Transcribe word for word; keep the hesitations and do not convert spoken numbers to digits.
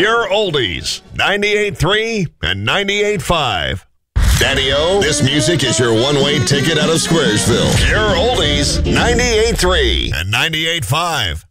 Pure Oldies, ninety-eight point three and ninety-eight point five. Daddy-O, this music is your one-way ticket out of Squaresville. Pure Oldies, ninety-eight point three and ninety-eight point five.